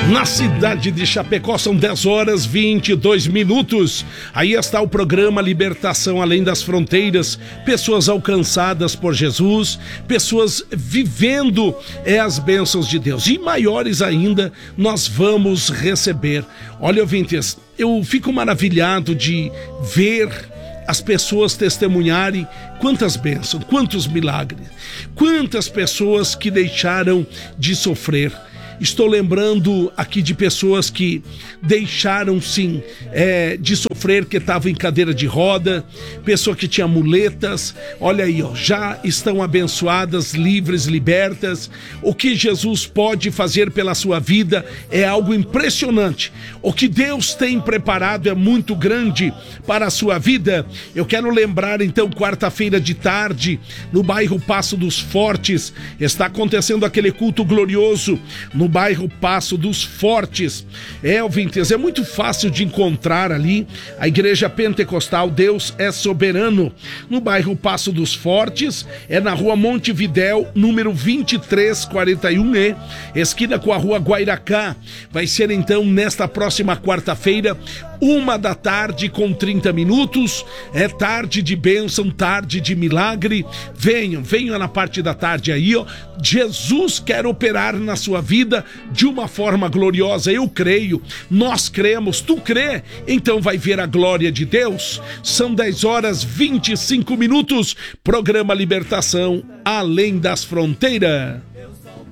Na cidade de Chapecó são 10h22. Aí está o programa Libertação Além das Fronteiras. Pessoas alcançadas por Jesus, pessoas vivendo as bênçãos de Deus. E maiores ainda nós vamos receber. Olha, ouvintes, eu fico maravilhado de ver as pessoas testemunharem quantas bênçãos, quantos milagres, quantas pessoas que deixaram de sofrer. Estou lembrando aqui de pessoas que deixaram sim de sofrer, que estavam em cadeira de roda, pessoa que tinha muletas. Olha aí, ó, já estão abençoadas, livres, libertas. O que Jesus pode fazer pela sua vida é algo impressionante. O que Deus tem preparado é muito grande para a sua vida. Eu quero lembrar então, quarta-feira de tarde, no bairro Passo dos Fortes, está acontecendo aquele culto glorioso no bairro Passo dos Fortes. Ouvintes, é muito fácil de encontrar ali a Igreja Pentecostal Deus é Soberano, no bairro Passo dos Fortes, na rua Montevidéu, número 2341E, esquina com a rua Guairacá. Vai ser então nesta próxima quarta-feira, 13h com 30 minutos. É tarde de bênção, tarde de milagre. Venham na parte da tarde aí, ó. Jesus quer operar na sua vida de uma forma gloriosa. Eu creio, nós cremos, tu crê, então vai ver a glória de Deus. São 10h25. Programa Libertação Além das Fronteiras.